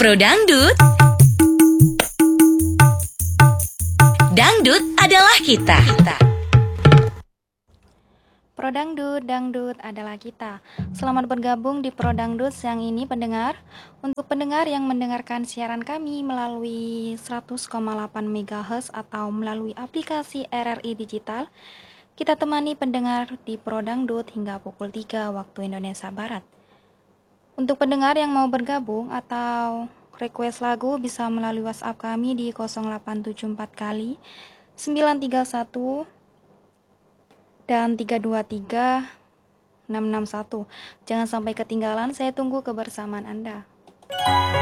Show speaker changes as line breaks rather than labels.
Pro Dangdut. Dangdut adalah kita.
Pro Dangdut, Dangdut adalah kita. Selamat bergabung di Pro Dangdut siang ini pendengar. Untuk pendengar yang mendengarkan siaran kami melalui 100,8 MHz atau melalui aplikasi RRI Digital, kita temani pendengar di Pro Dangdut hingga pukul 3 waktu Indonesia Barat. Untuk pendengar yang mau bergabung atau request lagu bisa melalui WhatsApp kami di 0874 kali 931 dan 323 661. Jangan sampai ketinggalan, saya tunggu kebersamaan Anda.